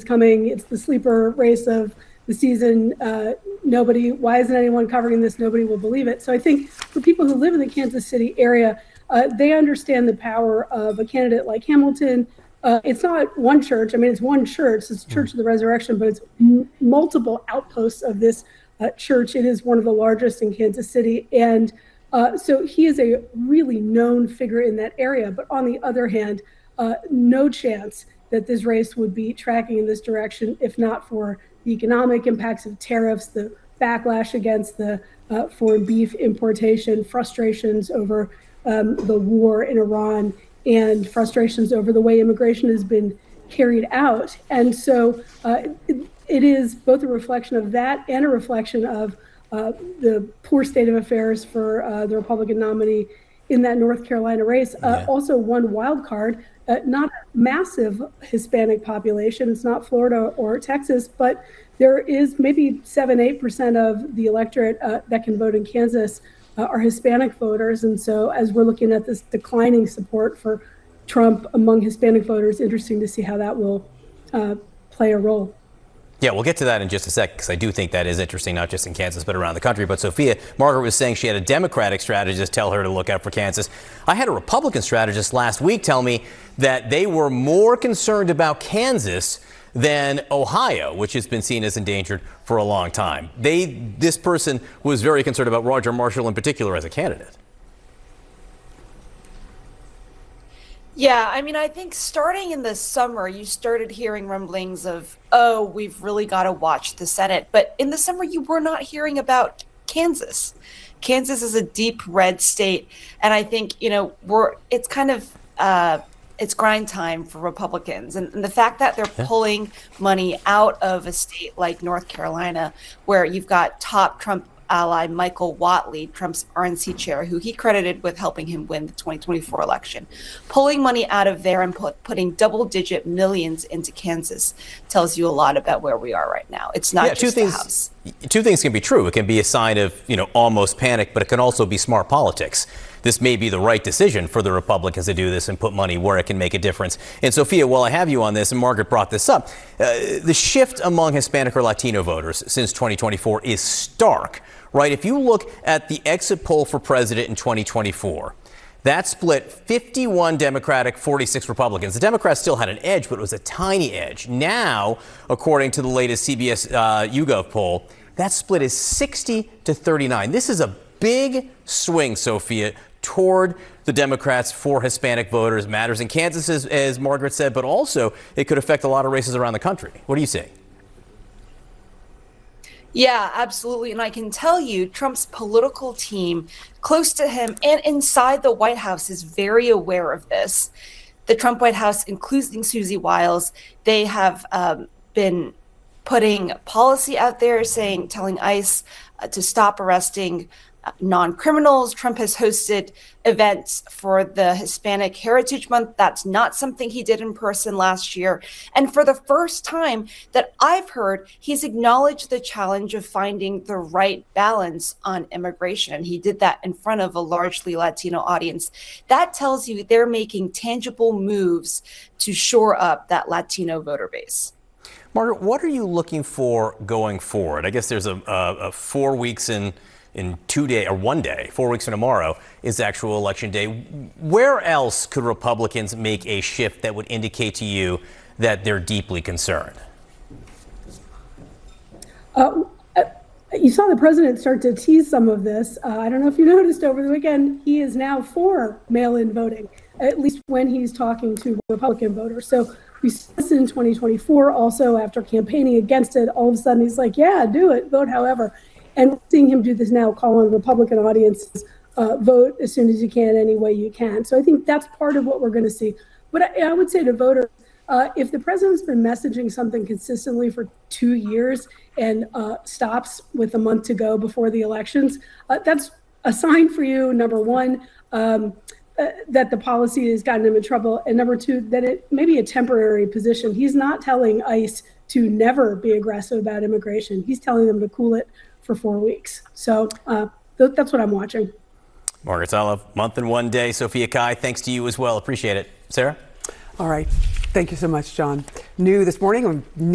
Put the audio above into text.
coming. It's the sleeper race of the season. Why isn't anyone covering this? Nobody will believe it. So I think for people who live in the Kansas City area, they understand the power of a candidate like Hamilton. It's not one church. I mean, it's one church. It's Church of the Resurrection, but it's multiple outposts of this church. It is one of the largest in Kansas City. And so he is a really known figure in that area. But on the other hand, no chance that this race would be tracking in this direction if not for the economic impacts of tariffs, the backlash against the foreign beef importation, frustrations over the war in Iran, and frustrations over the way immigration has been carried out. And so it is both a reflection of that and a reflection of the poor state of affairs for the Republican nominee in that North Carolina race. Also, one wild card, not a massive Hispanic population. It's not Florida or Texas, but there is maybe 7-8% of the electorate that can vote in Kansas are Hispanic voters. And so as we're looking at this declining support for Trump among Hispanic voters, interesting to see how that will play a role. Yeah, we'll get to that in just a sec, because I do think that is interesting, not just in Kansas, but around the country. But Sophia, Margaret was saying she had a Democratic strategist tell her to look out for Kansas. I had a Republican strategist last week tell me that they were more concerned about Kansas than Ohio, which has been seen as endangered for a long time. This person was very concerned about Roger Marshall in particular as a candidate. Yeah, I mean, I think starting in the summer, you started hearing rumblings of, oh, we've really got to watch the Senate. But in the summer, you were not hearing about Kansas. Kansas is a deep red state. And I think, it's kind of, it's grind time for Republicans. And the fact that they're pulling money out of a state like North Carolina, where you've got top Trump ally Michael Whatley, Trump's RNC chair, who he credited with helping him win the 2024 election, pulling money out of there and putting double-digit millions into Kansas tells you a lot about where we are right now. It's not just the House. Two things can be true. It can be a sign of, almost panic, but it can also be smart politics. This may be the right decision for the Republicans to do this and put money where it can make a difference. And Sophia, while I have you on this, and Margaret brought this up, the shift among Hispanic or Latino voters since 2024 is stark, right? If you look at the exit poll for president in 2024, that split 51 Democratic, 46 Republicans. The Democrats still had an edge, but it was a tiny edge. Now, according to the latest CBS YouGov poll, that split is 60-39. This is a big swing, Sophia, toward the Democrats for Hispanic voters. Matters in Kansas, as Margaret said, but also it could affect a lot of races around the country. What do you say? Yeah, absolutely. And I can tell you, Trump's political team close to him and inside the White House is very aware of this. The Trump White House, including Susie Wiles, they have been putting policy out there telling ICE to stop arresting non-criminals. Trump has hosted events for the Hispanic Heritage Month. That's not something he did in person last year. And for the first time that I've heard, he's acknowledged the challenge of finding the right balance on immigration. And he did that in front of a largely Latino audience. That tells you they're making tangible moves to shore up that Latino voter base. Margaret, what are you looking for going forward? I guess there's a 4 weeks in 2 days, or 1 day, 4 weeks from tomorrow is actual election day. Where else could Republicans make a shift that would indicate to you that they're deeply concerned? You saw the president start to tease some of this. I don't know if you noticed over the weekend, he is now for mail-in voting, at least when he's talking to Republican voters. So we saw this in 2024 also after campaigning against it. All of a sudden he's like, yeah, do it, vote however. And seeing him do this now, call on Republican audiences, vote as soon as you can, any way you can. So I think that's part of what we're going to see. But I would say to voters, if the president's been messaging something consistently for 2 years and stops with a month to go before the elections, that's a sign for you, number one, that the policy has gotten him in trouble. And number two, that it may be a temporary position. He's not telling ICE to never be aggressive about immigration. He's telling them to cool it for 4 weeks. So that's what I'm watching. Margaret Olive, month and 1 day. Sophia Kai, thanks to you as well. Appreciate it. Sarah? All right. Thank you so much, John. New this morning.